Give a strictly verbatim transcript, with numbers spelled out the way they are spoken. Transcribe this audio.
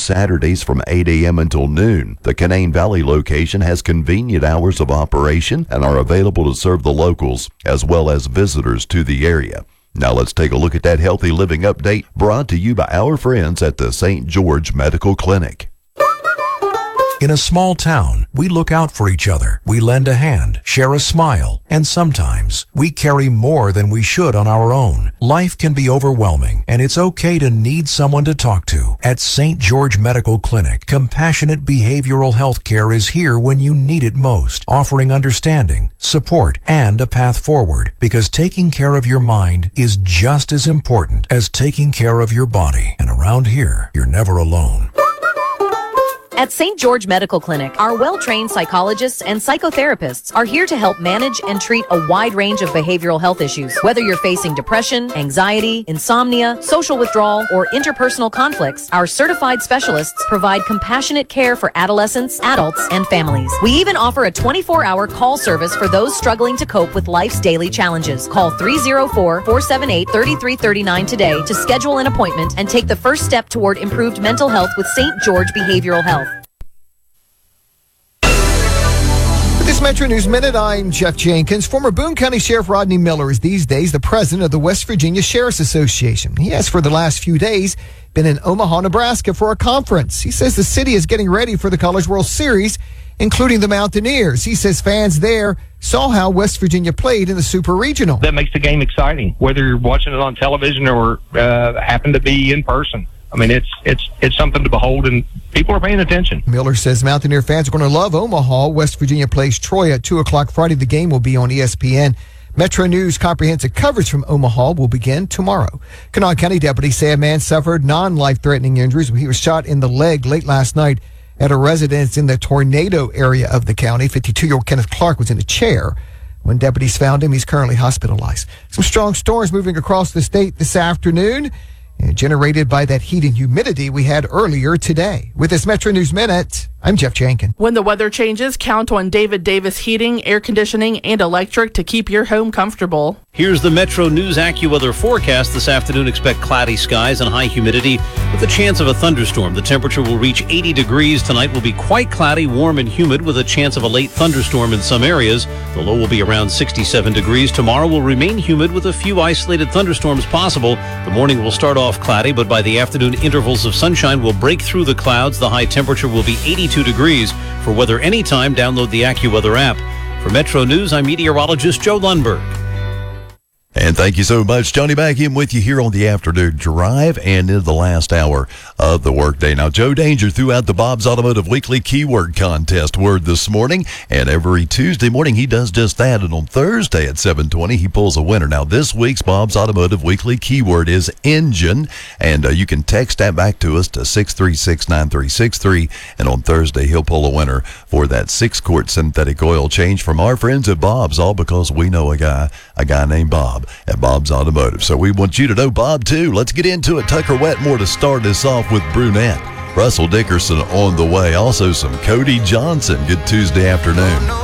Saturdays from eight a.m. until noon. The Canaan Valley location has convenient hours of operation and are available to serve the locals as well as visitors to the area. Now let's take a look at that healthy living update brought to you by our friends at the Saint George Medical Clinic. In a small town, we look out for each other. We lend a hand, share a smile, and sometimes we carry more than we should on our own. Life can be overwhelming, and it's okay to need someone to talk to. At Saint George Medical Clinic, compassionate behavioral health care is here when you need it most, offering understanding, support, and a path forward. Because taking care of your mind is just as important as taking care of your body. And around here, you're never alone. At Saint George Medical Clinic, our well-trained psychologists and psychotherapists are here to help manage and treat a wide range of behavioral health issues. Whether you're facing depression, anxiety, insomnia, social withdrawal, or interpersonal conflicts, our certified specialists provide compassionate care for adolescents, adults, and families. We even offer a twenty-four hour call service for those struggling to cope with life's daily challenges. Call three oh four, four seven eight, three three three nine today to schedule an appointment and take the first step toward improved mental health with Saint George Behavioral Health. This Metro News Minute, I'm Jeff Jenkins. Former Boone County Sheriff Rodney Miller is these days the president of the West Virginia Sheriff's Association. He has for the last few days been in Omaha, Nebraska for a conference. He says the city is getting ready for the College World Series, including the Mountaineers. He says fans there saw how West Virginia played in the Super Regional. That makes the game exciting, whether you're watching it on television or uh, happen to be in person. I mean, it's it's it's something to behold, and people are paying attention. Miller says Mountaineer fans are going to love Omaha. West Virginia plays Troy at two o'clock Friday. The game will be on E S P N. Metro News comprehensive coverage from Omaha will begin tomorrow. Kanawha County deputies say a man suffered non-life-threatening injuries when he was shot in the leg late last night at a residence in the Tornado area of the county. fifty-two-year-old Kenneth Clark was in a chair when deputies found him. He's currently hospitalized. Some strong storms moving across the state this afternoon, and generated by that heat and humidity we had earlier today. With this Metro News Minute, I'm Jeff Jenkins. When the weather changes, count on David Davis Heating, Air Conditioning, and Electric to keep your home comfortable. Here's the Metro News AccuWeather forecast. This afternoon, expect cloudy skies and high humidity with a chance of a thunderstorm. The temperature will reach eighty degrees. Tonight will be quite cloudy, warm, and humid with a chance of a late thunderstorm in some areas. The low will be around sixty-seven degrees. Tomorrow will remain humid with a few isolated thunderstorms possible. The morning will start off cloudy, but by the afternoon, intervals of sunshine will break through the clouds. The high temperature will be eighty-two degrees. For weather anytime, download the AccuWeather app. For Metro News, I'm meteorologist Joe Lundberg. And thank you so much. Johnny back in with you here on the afternoon drive and into the last hour of the workday. Now, Joe Danger threw out the Bob's Automotive Weekly Keyword Contest word this morning, and every Tuesday morning he does just that. And on Thursday at seven twenty, he pulls a winner. Now, this week's Bob's Automotive Weekly keyword is engine, and uh, you can text that back to us to six three six, nine three six three, and on Thursday he'll pull a winner for that six-quart synthetic oil change from our friends at Bob's, all because we know a guy, a guy named Bob at Bob's Automotive. So we want you to know Bob too. Let's get into it. Tucker Wetmore to start us off with Brunette. Russell Dickerson on the way. Also some Cody Johnson. Good Tuesday afternoon.